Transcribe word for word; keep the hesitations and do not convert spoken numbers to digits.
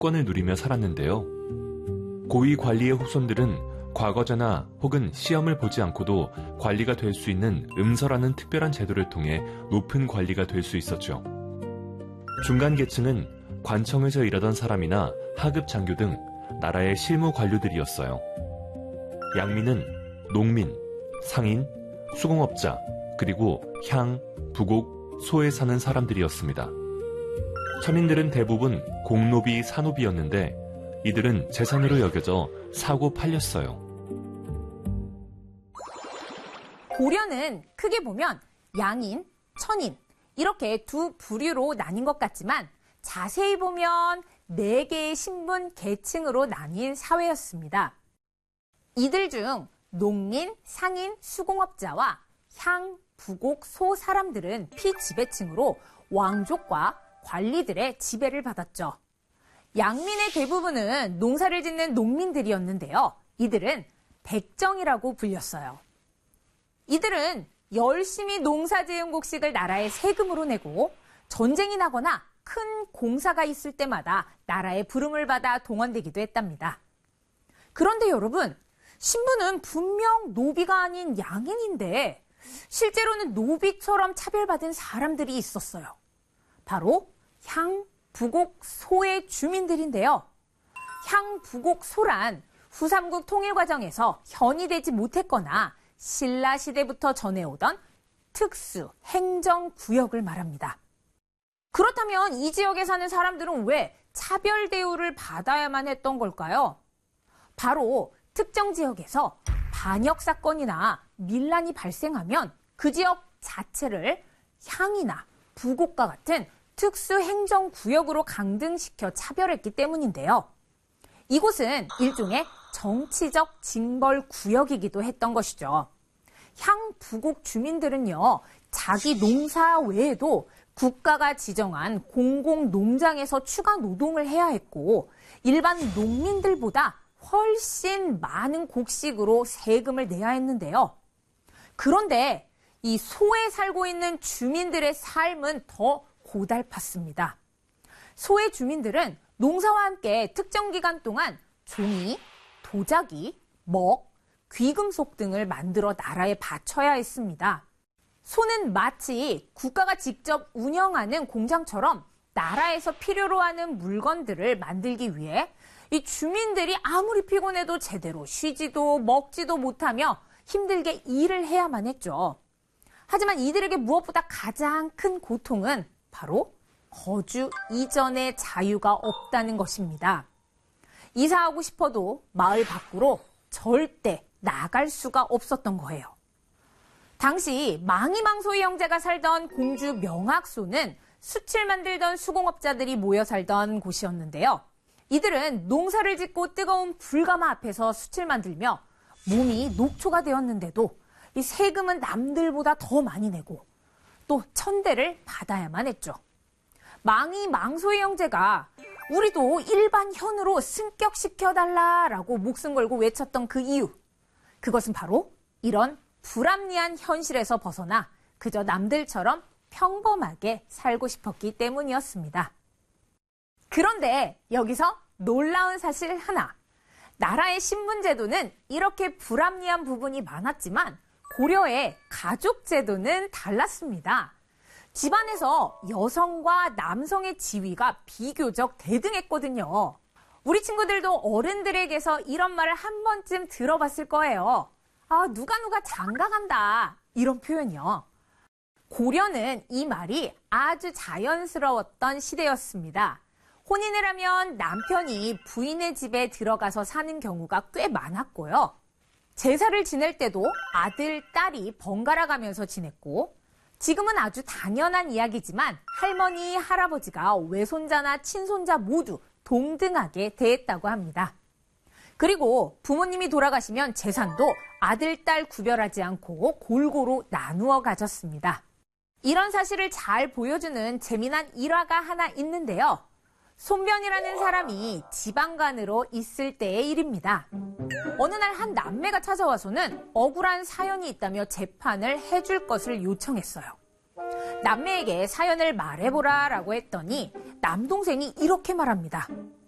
특권을 누리며 살았는데요. 고위 관리의 후손들은 과거제나 혹은 시험을 보지 않고도 관리가 될 수 있는 음서라는 특별한 제도를 통해 높은 관리가 될 수 있었죠. 중간 계층은 관청에서 일하던 사람이나 하급 장교 등 나라의 실무 관료들이었어요. 양민은 농민, 상인, 수공업자, 그리고 향, 부곡, 소에 사는 사람들이었습니다. 서민들은 대부분 공노비, 사노비였는데 이들은 재산으로 여겨져 사고 팔렸어요. 고려는 크게 보면 양인, 천인 이렇게 두 부류로 나뉜 것 같지만 자세히 보면 네 개의 신분 계층으로 나뉜 사회였습니다. 이들 중 농민, 상인, 수공업자와 향, 부곡, 소 사람들은 피지배층으로 왕족과 관리들의 지배를 받았죠. 양민의 대부분은 농사를 짓는 농민들이었는데요. 이들은 백정이라고 불렸어요. 이들은 열심히 농사 지은 곡식을 나라에 세금으로 내고 전쟁이 나거나 큰 공사가 있을 때마다 나라의 부름을 받아 동원되기도 했답니다. 그런데 여러분, 신부는 분명 노비가 아닌 양인인데 실제로는 노비처럼 차별받은 사람들이 있었어요. 바로 향, 부곡, 소의 주민들인데요. 향, 부곡, 소란 후삼국 통일 과정에서 현이되지 못했거나 신라 시대부터 전해오던 특수 행정구역을 말합니다. 그렇다면 이 지역에 사는 사람들은 왜 차별 대우를 받아야만 했던 걸까요? 바로 특정 지역에서 반역 사건이나 밀란이 발생하면 그 지역 자체를 향이나 부곡과 같은 특수 행정구역으로 강등시켜 차별했기 때문인데요. 이곳은 일종의 정치적 징벌구역이기도 했던 것이죠. 향, 부곡 주민들은요, 자기 농사 외에도 국가가 지정한 공공농장에서 추가 노동을 해야 했고 일반 농민들보다 훨씬 많은 곡식으로 세금을 내야 했는데요. 그런데 이 소에 살고 있는 주민들의 삶은 더 고달팠습니다. 소의 주민들은 농사와 함께 특정 기간 동안 종이, 도자기, 먹, 귀금속 등을 만들어 나라에 바쳐야 했습니다. 소는 마치 국가가 직접 운영하는 공장처럼 나라에서 필요로 하는 물건들을 만들기 위해 이 주민들이 아무리 피곤해도 제대로 쉬지도 먹지도 못하며 힘들게 일을 해야만 했죠. 하지만 이들에게 무엇보다 가장 큰 고통은 바로 거주 이전의 자유가 없다는 것입니다. 이사하고 싶어도 마을 밖으로 절대 나갈 수가 없었던 거예요. 당시 망이망소의 형제가 살던 공주 명학소는 숯을 만들던 수공업자들이 모여 살던 곳이었는데요. 이들은 농사를 짓고 뜨거운 불가마 앞에서 숯을 만들며 몸이 녹초가 되었는데도 이 세금은 남들보다 더 많이 내고 또 천대를 받아야만 했죠. 망이망소의 형제가 우리도 일반 현으로 승격시켜달라라고 목숨 걸고 외쳤던 그 이유, 그것은 바로 이런 불합리한 현실에서 벗어나 그저 남들처럼 평범하게 살고 싶었기 때문이었습니다. 그런데 여기서 놀라운 사실 하나. 나라의 신분제도는 이렇게 불합리한 부분이 많았지만 고려의 가족제도는 달랐습니다. 집안에서 여성과 남성의 지위가 비교적 대등했거든요. 우리 친구들도 어른들에게서 이런 말을 한 번쯤 들어봤을 거예요. 아, 누가 누가 장가간다. 이런 표현이요. 고려는 이 말이 아주 자연스러웠던 시대였습니다. 혼인을 하면 남편이 부인의 집에 들어가서 사는 경우가 꽤 많았고요. 제사를 지낼 때도 아들, 딸이 번갈아 가면서 지냈고, 지금은 아주 당연한 이야기지만 할머니, 할아버지가 외손자나 친손자 모두 동등하게 대했다고 합니다. 그리고 부모님이 돌아가시면 재산도 아들, 딸 구별하지 않고 골고루 나누어 가졌습니다. 이런 사실을 잘 보여주는 재미난 일화가 하나 있는데요. 손변이라는 사람이 지방간으로 있을 때의 일입니다. 어느 날 한 남매가 찾아와서는 억울한 사연이 있다며 재판을 해줄 것을 요청했어요. 남매에게 사연을 말해보라 라고 했더니 남동생이 이렇게 말합니다.